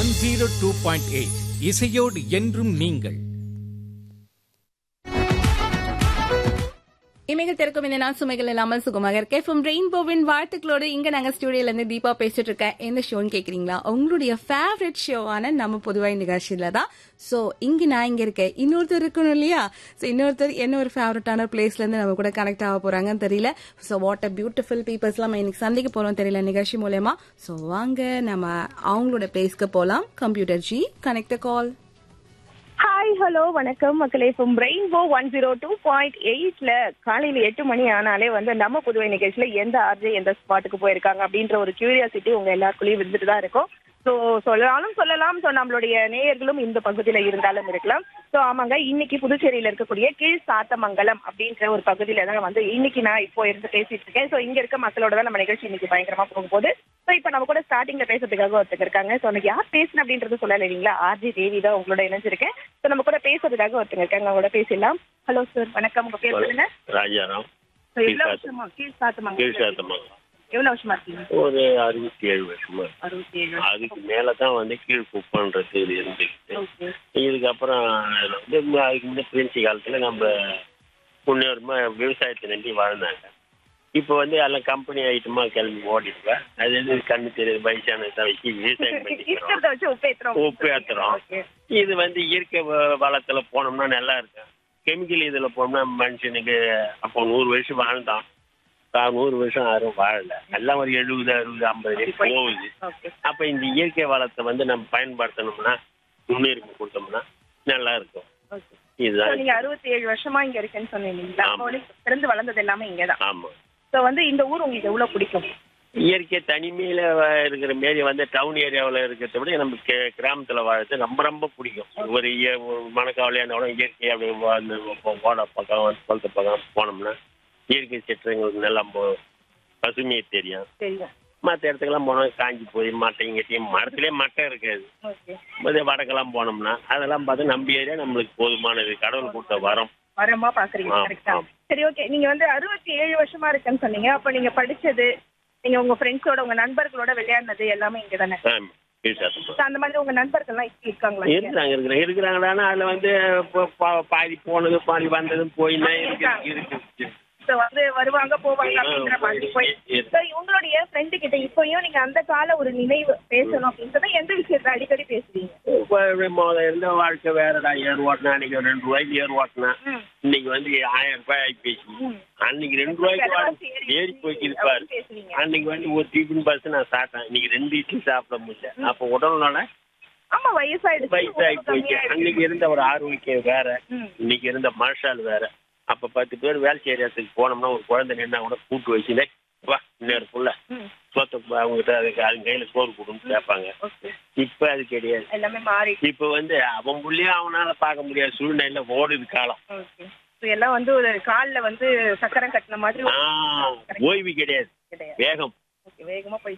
102.8 இசையோடு என்றும் நீங்கள். இமைகள் திறக்கும் இந்த நாள் சுமைகள் இல்லாமல் சுகமாக இருக்க எஃப்எம் ரெயின்போவின் வாழ்த்துக்களோடு இங்க நாங்க ஸ்டுடியோல இருந்து தீபா பேசிட்டு இருக்கேன். எந்த ஷோன்னு கேக்குறீங்களா? உங்களுடைய ஃபேவரட் ஷோவான நம்ம பொதுவாய் நிகழ்ச்சியில தான். சோ இங்க நான் இங்க இருக்கேன், இன்னொருத்தர் இருக்கணும் இல்லையா? சோ இன்னொருத்தர் என்ன ஒரு ஃபேவரட்டான பிளேஸ்ல இருந்து நம்ம கூட கனெக்ட் ஆக போறாங்கன்னு தெரியல. So what a beautiful peoples எல்லாம் இன்னைக்கு சந்திக்க போறோம் தெரியல நிகழ்ச்சி மூலமா. சோ வாங்க நம்ம அவங்களோட பிளேஸ்க்கு போலாம். கம்ப்யூட்டர் ஜி கனெக்ட் கால். ஹாய் ஹலோ வணக்கம் மக்களே. ஃப்ரம் ரெயின்போ 102.8ல காலையில 8 மணி ஆனாலே வந்து நம்ம புதுவை நிகழ்ச்சியில எந்த ஆர்ஜே எந்த ஸ்பாட்டுக்கு போயிருக்காங்க அப்படின்ற ஒரு கியூரியாசிட்டி உங்க எல்லாருக்குள்ளேயும் இருந்துட்டு தான் இருக்கும். ஸோ சொல்லலாம். ஸோ நம்மளுடைய நேயர்களும் இந்த பகுதியில இருந்தாலும் இருக்கலாம். ஸோ ஆமாங்க, இன்னைக்கு புதுச்சேரியில இருக்கக்கூடிய கீழ் சாத்தமங்கலம் அப்படின்ற ஒரு பகுதியில தான் வந்து இன்னைக்கு நான் இப்போ இருந்து பேசிட்டு இருக்கேன். ஸோ இங்க இருக்க மக்களோட தான் நம்ம நிகழ்ச்சி இன்னைக்கு பயங்கரமா போகும்போது. ஸோ இப்போ நம்ம கூட ஸ்டார்டிங்ல பேசுறதுக்காக ஒருத்தர் இருக்காங்க. ஸோ எனக்கு யார் பேசுன அப்படின்றது சொல்லலை இல்லைங்களா? ஆர்ஜி தேவி தான் உங்களோட இணைஞ்சிருக்கேன். ஸோ நம்ம கூட பேசுறதுக்காக ஒருத்தங்க இருக்காங்க, அவங்களோட பேசிடலாம். ஹலோ சார், வணக்கம். உங்க பேர் சொல்லுங்க. ராஜாராம். ஸோ எவ்வளவு வருஷமா கீழ் சாத்தமங்கலம்? எவ்வளவு வருஷமா இருக்கீங்க? ஒரு 67 வருஷமா. 67. அதுக்கு மேலதான் வந்து கீழ் குப்பன்றது இருந்துச்சு. இதுக்கப்புறம் வந்து அதுக்கு முன்னே பிரின்சி காலத்துல நம்ம முன்னேறமா விவசாயத்தை நம்பி வாழ்ந்தாங்க. இப்போ வந்து எல்லாம் கம்பெனி ஐட்டமா கிளம்பி ஓடிடுவேன். அது வந்து கண்ணு தெரியுது வயசானதான் வச்சு விவசாயம் பண்ணிக்கிறோம், உப்பு ஏத்துறோம். இது வந்து இயற்கை வளத்துல போனோம்னா நல்லா இருக்கும். கெமிக்கல் இதுல போனோம்னா மனுஷனுக்கு அப்போ 100 வருஷம் வாழ்ந்தான், 100 வருஷம் யாரும் வாழல. எல்லாம் ஒரு 70, 60, 50 போகுது. அப்ப இந்த இயற்கை வளத்தை வந்து நம்ம பயன்படுத்தணும்னா, முன்னுரிமை கொடுத்தோம்னா நல்லா இருக்கும். இதுதான். நீங்க 67 வருஷமா இங்க இருக்கேன்னு சொன்னீங்களா? பிறந்து வளர்ந்தது எல்லாமே இங்கதான். ஆமா. சோ வந்து இந்த ஊர் உங்களுக்கு எவ்வளவு பிடிக்கும்? இயற்கை தனிமையில இருக்கிற மாரி வந்து டவுன் ஏரியாவில் இருக்கிறத விட நம்ம கிராமத்துல வாழறது ரொம்ப ரொம்ப பிடிக்கும். ஒரு மனக்கவலையான இயற்கை அப்படி ஓட பக்கம் குளத்து பக்கம் போனோம்னா இயற்கை சிற்றங்களுக்கு நல்லா பசுமையை தெரியும். மற்ற இடத்துக்கெல்லாம் போனோம் காஞ்சி போய் மட்டையும் மரத்திலே மட்டை இருக்காது. வடக்கெல்லாம் போனோம்னா அதெல்லாம் பார்த்து நம்ம ஏரியா நம்மளுக்கு போதுமானது. கடவுள் கொடுத்த வரமா பாக்குறீங்க. சரி, ஓகே. நீங்க வந்து 67 வருஷமா இருக்குன்னு சொன்னீங்க. அப்ப நீங்க படிச்சது, நீங்க உங்க ஃப்ரெண்ட்ஸோட உங்க நண்பர்களோட விளையாடுனது எல்லாமே இங்க தானே? அந்த மாதிரி உங்க நண்பர்கள் எல்லாம் இருக்காங்களா? இருக்கிறாங்களான்னா அதுல வந்து பாதி போனது பாதி வந்ததும் போயின்னா இருக்கு. வந்து வருவாங்க போவாங்க அப்படின்ற மாதிரி போய். உங்களுடைய ஃப்ரெண்டு கிட்ட இப்பயும் நீங்க அந்த கால ஒரு நினைவு பேசணும் அப்படின்றத எந்த விஷயத்த அடிக்கடி பேசுவீங்க? இருந்த வாழ்க்கை வேறடா. ஏர் ஓட்டினா அன்னைக்கு 2 ரூபாய்க்கு ஏர் ஓட்டினா இன்னைக்கு வந்து 1000 ரூபாய் ஆகி பேசி. அன்னைக்கு 2 ரூபாய்க்கு ஏறி போய்க்கு இருப்பாரு. அன்னைக்கு வந்து ஒரு டிஃபன் பஸ் நான் சாப்பிட்டேன், இன்னைக்கு 2 இட்லி சாப்பிட முடியல. அப்ப உடல்னால வயசாகி போயிடுச்சு. அன்னைக்கு இருந்த ஒரு ஆரோக்கியம் வேற, இன்னைக்கு இருந்த மனுஷால் வேற. அப்ப 10 பேர் வேலை செய்யறதுக்கு போனோம்னா ஒரு குழந்தை நின்னா கூட கூட்டு வச்சுனே வா நேரக்குள்ள சோத்த அவங்ககிட்ட அதுக்கு கையில சோறு கொடுன்னு கேட்பாங்க. இப்ப அது கிடையாது. இப்ப வந்து அவன் புள்ளியும் அவனால பார்க்க முடியாத சூழ்நிலையில ஓடுது காலம். எல்லாம் வந்து ஒரு கால்ல வந்து சக்கரம் கட்டின மாதிரி ஓய்வு கிடையாது, வேகமா போய்